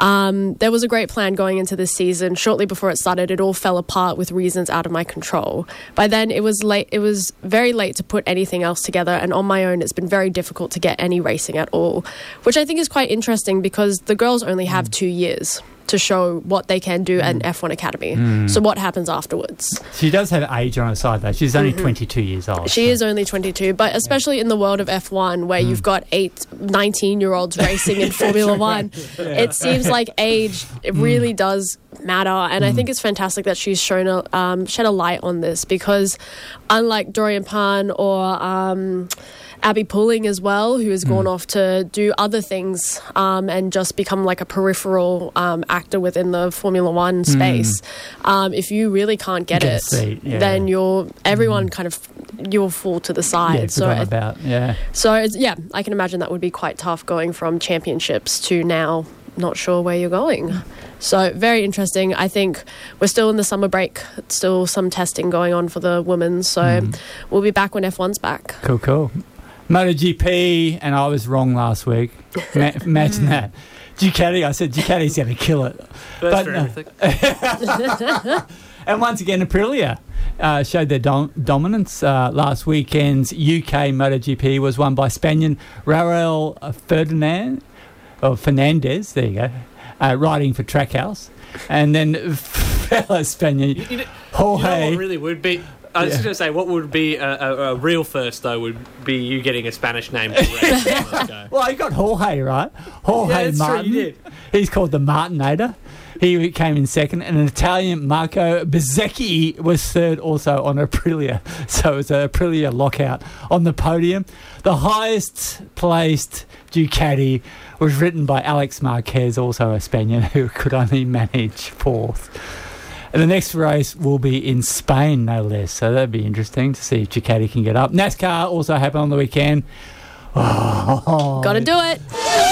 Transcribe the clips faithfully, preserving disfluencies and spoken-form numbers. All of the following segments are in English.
Um, there was a great plan going into this season. Shortly before it started, it all fell apart with reasons out of my control. By then, it was late. It was very late to put anything else together, and on my own, it's been very difficult to get any racing at all, which I think is quite interesting because the girls only have mm. two years to show what they can do mm. at an F one Academy. Mm. So what happens afterwards? She does have age on her side, though. She's only mm-hmm. twenty-two years old. She so. is only twenty-two, but especially in the world of F one, where mm. you've got eight, nineteen-year-olds racing in Formula One, yeah. it seems like age it mm. really does matter. And mm. I think it's fantastic that she's shown a, um, shed a light on this because unlike Dorian Pan or... Um, Abby Pulling as well, who has gone mm. off to do other things um, and just become like a peripheral um, actor within the Formula One space. Mm. Um, if you really can't get, get it, yeah. then you're everyone mm. kind of you'll fall to the side. Yeah, so it, about yeah. So it's, yeah, I can imagine that would be quite tough going from championships to now not sure where you're going. So very interesting. I think we're still in the summer break. Still some testing going on for the women. So mm. we'll be back when F one's back. Cool, cool. MotoGP, and I was wrong last week. Ma- imagine that. Ducati, I said Ducati's going to kill it. First for everything. And once again, Aprilia uh, showed their dom- dominance. Uh, last weekend's U K MotoGP was won by Spaniard Raul Ferdinand, or Fernandez, there you go, uh, riding for Trackhouse. And then fellow Spaniard, you, you know, Jorge... You know what really would be... I was yeah. just going to say, what would be a, a, a real first, though, would be you getting a Spanish name. Well, you got Jorge, right? Jorge yeah, that's Martin. True, you did. He's called the Martinator. He came in second, and an Italian Marco Bezzecchi was third also on Aprilia. So it was an Aprilia lockout on the podium. The highest placed Ducati was written by Alex Marquez, also a Spaniard, who could only manage fourth. And the next race will be in Spain, no less. So that'd be interesting to see if Ducati can get up. NASCAR also happened on the weekend. Oh, Got to do it.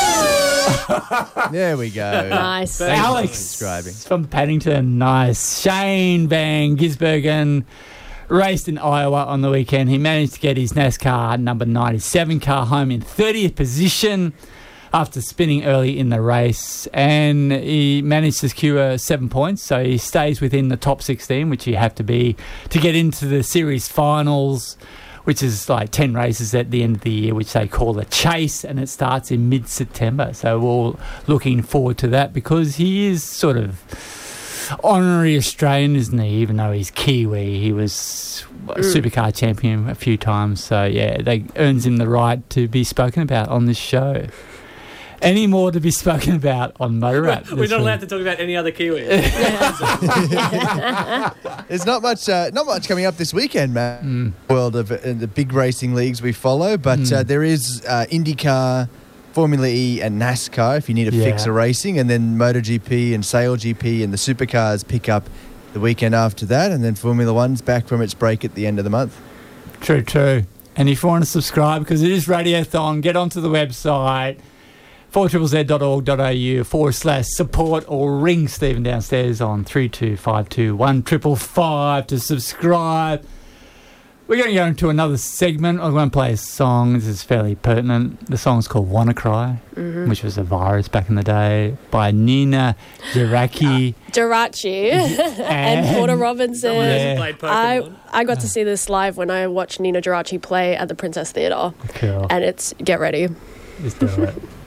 There we go. Nice. Alex from Paddington, nice. Shane Van Gisbergen raced in Iowa on the weekend. He managed to get his NASCAR number ninety-seven car home in thirtieth position after spinning early in the race, and he managed to secure seven points, so he stays within the top sixteen, which you have to be to get into the series finals, which is like ten races at the end of the year, which they call a chase, and it starts in mid-September. So we're looking forward to that because he is sort of honorary Australian, isn't he? Even though he's Kiwi, he was a supercar champion a few times. So yeah, that earns him the right to be spoken about on this show. Any more to be spoken about on Motor Rap? We're not allowed to talk about any other Kiwis. There's not much, uh, not much coming up this weekend, Matt. Mm. World of uh, the big racing leagues we follow, but mm. uh, there is uh, IndyCar, Formula E, and NASCAR. If you need a yeah. fix of racing, and then MotoGP and SailGP and the supercars pick up the weekend after that, and then Formula One's back from its break at the end of the month. True, true. And if you want to subscribe, because it is Radiothon, get onto the website. four Z Z dot org dot a u forward slash support, or ring Stephen downstairs on three two five two one five five five to subscribe. We're going to go into another segment. I'm going to play a song. This is fairly pertinent. The song's called WannaCry, mm-hmm. which was a virus back in the day, by Nina Geraci. Uh, Geraci and, and Porter Robinson. Yeah. I, I got to see this live when I watched Nina Geraci play at the Princess Theatre. Cool. And it's, get ready. Let's do it.